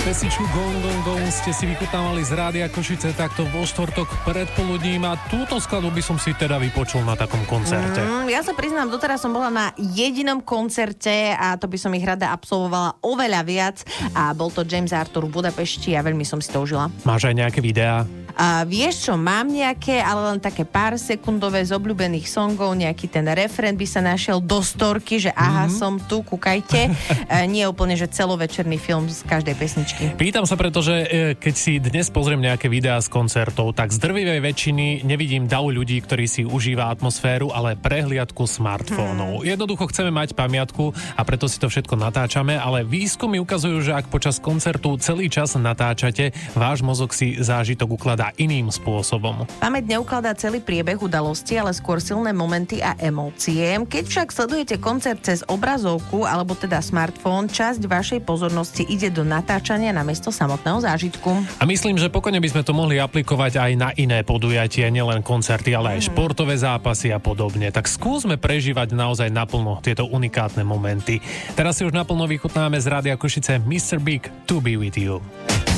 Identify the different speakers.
Speaker 1: Pesičku Gong Gong Gong ste si vychutnávali z Rádia Košice takto vo štvrtok predpoludním a túto skladbu by som si teda vypočul na takom koncerte.
Speaker 2: Ja sa priznám, doteraz som bola na jedinom koncerte a to by som ich rada absolvovala oveľa viac a bol to James Arthur v Budapešti a veľmi som si to užila.
Speaker 1: Máš aj nejaké videá?
Speaker 2: A vieš čo, mám nejaké, ale len také pár sekundové z obľúbených songov, nejaký ten refrén by sa našiel do storky, že aha, som tu, kúkajte. Nie úplne, že celovečerný film z každej pesničky.
Speaker 1: Pýtam sa, pretože keď si dnes pozriem nejaké videá z koncertov, tak z drvivej väčšiny nevidím dav ľudí, ktorí si užíva atmosféru, ale prehliadku smartfónov. Jednoducho chceme mať pamiatku a preto si to všetko natáčame, ale výskumy ukazujú, že ak počas koncertu celý čas natáčate, váš mozog si zážitok ukladá iným spôsobom.
Speaker 2: Pamäť neukladá celý priebeh udalosti, ale skôr silné momenty a emócie. Keď však sledujete koncert cez obrazovku alebo teda smartfón, časť vašej pozornosti ide do natáčania namiesto samotného zážitku.
Speaker 1: A myslím, že pokojne by sme to mohli aplikovať aj na iné podujatia, nielen koncerty, ale aj športové zápasy a podobne. Tak skúsme prežívať naozaj naplno tieto unikátne momenty. Teraz si už naplno vychutnáme z Rádia Košice Mr. Big To Be With You.